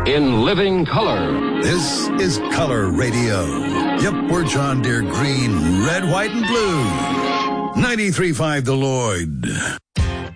in living color. This is Color Radio. Yep, we're John Deere green, red, white, and blue. 93.5 The Lloyd.